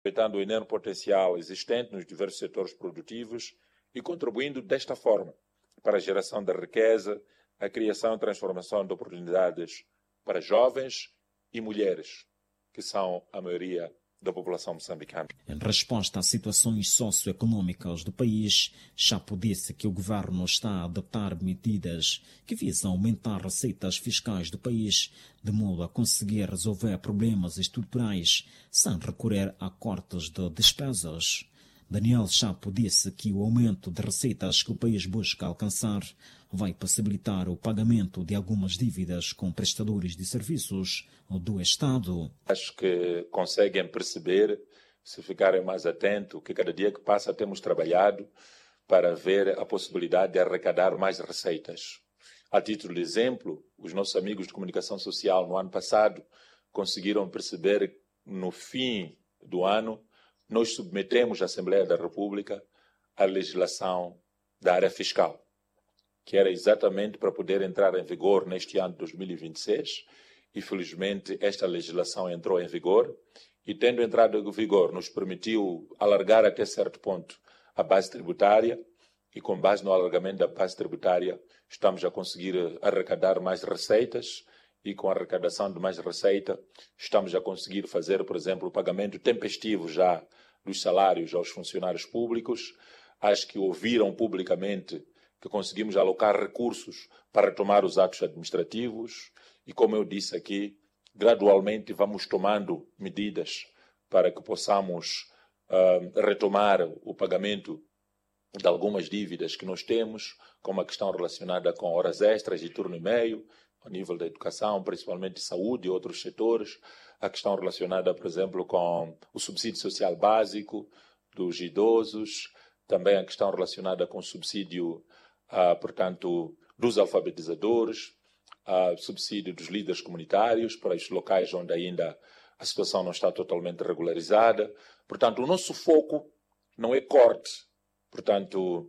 aproveitando o enorme potencial existente nos diversos setores produtivos e contribuindo desta forma para a geração da riqueza, a criação e transformação de oportunidades para jovens e mulheres, que são a maioria da população moçambicana. Em resposta às situações socioeconômicas do país, Chapo disse que o governo está a adotar medidas que visam aumentar receitas fiscais do país, de modo a conseguir resolver problemas estruturais sem recorrer a cortes de despesas. Daniel Chapo disse que o aumento de receitas que o país busca alcançar vai possibilitar o pagamento de algumas dívidas com prestadores de serviços do Estado. Acho que conseguem perceber, se ficarem mais atentos, que cada dia que passa temos trabalhado para ver a possibilidade de arrecadar mais receitas. A título de exemplo, os nossos amigos de comunicação social no ano passado conseguiram perceber no fim do ano nós submetemos à Assembleia da República a legislação da área fiscal, que era exatamente para poder entrar em vigor neste ano de 2026. E, felizmente, esta legislação entrou em vigor e, tendo entrado em vigor, nos permitiu alargar até certo ponto a base tributária e, com base no alargamento da base tributária, estamos a conseguir arrecadar mais receitas e, com a arrecadação de mais receita, estamos a conseguir fazer, por exemplo, o pagamento tempestivo já dos salários aos funcionários públicos. Acho que ouviram publicamente que conseguimos alocar recursos para retomar os atos administrativos e, como eu disse aqui, gradualmente vamos tomando medidas para que possamos retomar o pagamento de algumas dívidas que nós temos, como a questão relacionada com horas extras e turno e meio, ao nível da educação, principalmente de saúde e outros setores, a questão relacionada, por exemplo, com o subsídio social básico dos idosos, também a questão relacionada com o subsídio portanto, dos alfabetizadores, subsídio dos líderes comunitários para os locais onde ainda a situação não está totalmente regularizada. Portanto, o nosso foco não é corte, portanto,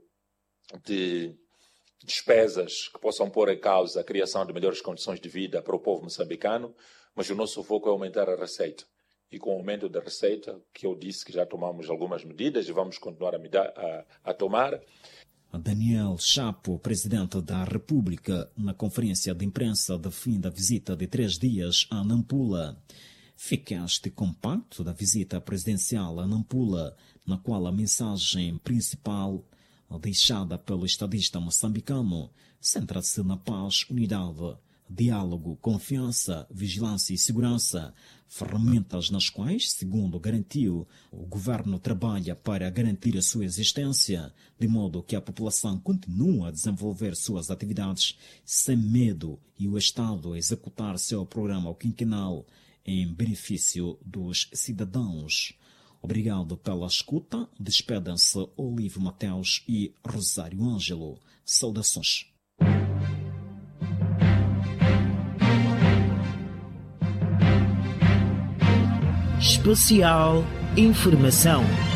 de despesas que possam pôr em causa a criação de melhores condições de vida para o povo moçambicano, mas o nosso foco é aumentar a receita. E com o aumento da receita, que eu disse que já tomamos algumas medidas e vamos continuar a tomar. Daniel Chapo, presidente da República, na conferência de imprensa de fim da visita de 3 dias a Nampula. Fica este compacto da visita presidencial a Nampula, na qual a mensagem principal deixada pelo estadista moçambicano centra-se na paz, unidade, diálogo, confiança, vigilância e segurança, ferramentas nas quais, segundo garantiu, o governo trabalha para garantir a sua existência, de modo que a população continue a desenvolver suas atividades sem medo e o Estado a executar seu programa quinquenal em benefício dos cidadãos. Obrigado pela escuta. Despedem-se Olívio Mateus e Rosário Ângelo. Saudações. Especial Informação.